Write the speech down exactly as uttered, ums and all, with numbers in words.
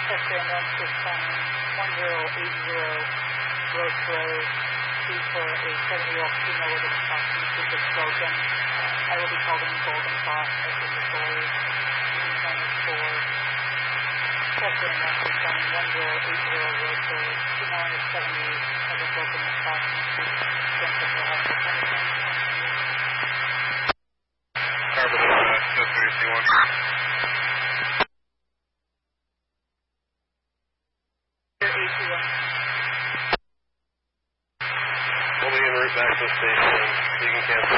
Chester ambulance responding one zero eight zero Roach Road, two for a seventy-year-old female with an approximate sleep broken. I will be called in Golden Cross as the Missouri. Using planners for Chester ambulance responding one zero eight zero Roach Road, female under seventy has a broken approximate sleep. Central for hospital. Carbon uh, Chester A C one. We'll be en route back to the station. You can cancel.